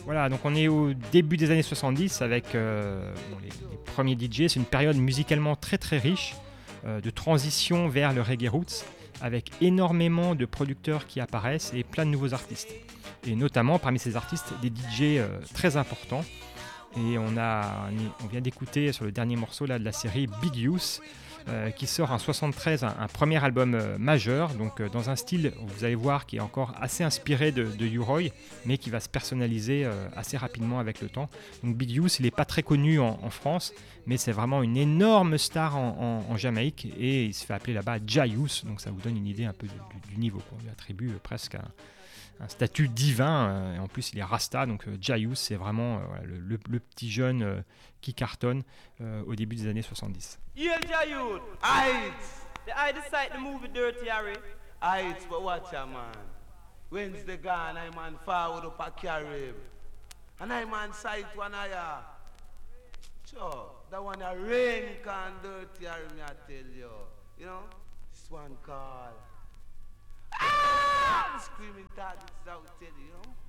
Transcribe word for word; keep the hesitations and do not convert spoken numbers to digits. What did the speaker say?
Voilà, donc on est au début des années soixante-dix avec euh, bon, les, les premiers D J. C'est une période musicalement très très riche, euh, de transition vers le reggae roots, avec énormément de producteurs qui apparaissent et plein de nouveaux artistes. Et notamment parmi ces artistes, des D J euh, très importants. Et on, a, on vient d'écouter sur le dernier morceau là, de la série Big Youth, euh, qui sort en soixante-treize, un, un premier album euh, majeur, donc euh, dans un style, vous allez voir, qui est encore assez inspiré de, de U-Roy, mais qui va se personnaliser euh, assez rapidement avec le temps. Donc Big Youth, il n'est pas très connu en, en France, mais c'est vraiment une énorme star en, en, en Jamaïque, et il se fait appeler là-bas Jah Youth, donc ça vous donne une idée un peu du, du, du niveau, quoi. On lui attribue euh, presque un... un statut divin, euh, et en plus il est Rasta, donc euh, Jah Youth, c'est vraiment euh, voilà, le, le, le petit jeune euh, qui cartonne euh, au début des années soixante-dix. Yeah, Jah Youth. Aight. I decide to move dirty, Harry. Aight, but watch ya, man. Wednesday gone, I man forward up a Carib. And I man sight one of ya. Sure, that one a rain can dirty, Harry, me I tell you. You know, this one call. Ah! Screaming targets out, tell you, you know.